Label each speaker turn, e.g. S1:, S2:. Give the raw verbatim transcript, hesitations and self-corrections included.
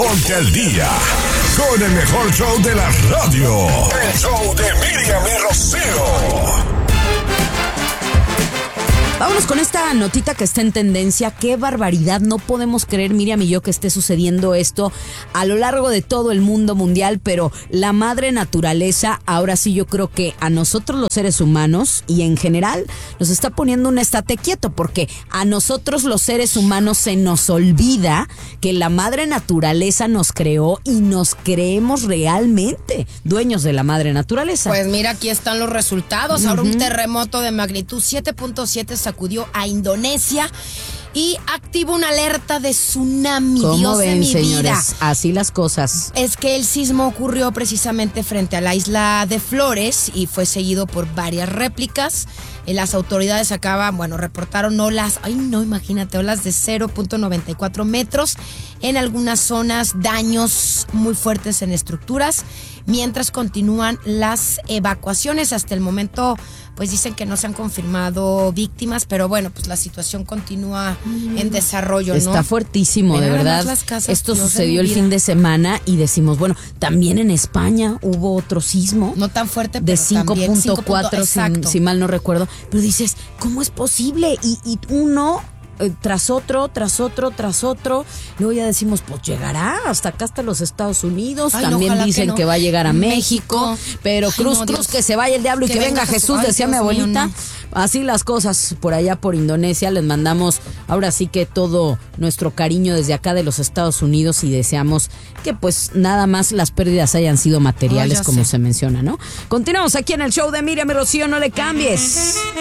S1: Ponte al día con el mejor show de la radio. El show de Miriam y Rocío.
S2: Vámonos con esta notita que está en tendencia. Qué barbaridad, no podemos creer, Miriam y yo, que esté sucediendo esto a lo largo de todo el mundo mundial, pero la madre naturaleza, ahora sí yo creo que a nosotros los seres humanos y en general nos está poniendo un estate quieto, porque a nosotros los seres humanos se nos olvida que la madre naturaleza nos creó y nos creemos realmente dueños de la madre naturaleza.
S3: Pues mira, aquí están los resultados. Ahora uh-huh. un terremoto de magnitud siete punto siete sacudió a Indonesia y activó una alerta de tsunami.
S2: ¿Cómo
S3: Dios
S2: ven,
S3: de mi
S2: señores?
S3: vida.
S2: Así las cosas.
S3: Es que el sismo ocurrió precisamente frente a la isla de Flores y fue seguido por varias réplicas. Las autoridades acaban, bueno, reportaron olas, ay no, imagínate, olas de cero punto noventa y cuatro metros. En algunas zonas, daños muy fuertes en estructuras, mientras continúan las evacuaciones. Hasta el momento, pues dicen que no se han confirmado víctimas, pero bueno, pues la situación continúa mm. en desarrollo, ¿no?
S2: Está fuertísimo, de verdad.
S3: Casas,
S2: Esto
S3: Dios
S2: sucedió el fin de semana y decimos, bueno, también en España hubo otro sismo.
S3: No tan fuerte, pero
S2: de cinco punto cuatro, si, si mal no recuerdo. Pero dices, ¿cómo es posible? Y, y uno eh, tras otro, tras otro, tras otro. Luego ya decimos, pues llegará hasta acá, hasta los Estados Unidos. Ay, También no, dicen que, no. que va a llegar a México. México. Pero Ay, cruz, no, cruz, Dios. que se vaya el diablo que y que venga, venga Jesús, Ay, decía Dios mi abuelita. Mío, no. Así las cosas por allá por Indonesia. Les mandamos ahora sí que todo nuestro cariño desde acá de los Estados Unidos y deseamos que pues nada más las pérdidas hayan sido materiales, oh, como sé. se menciona, ¿no? Continuamos aquí en el show de Miriam y Rocío, no le cambies.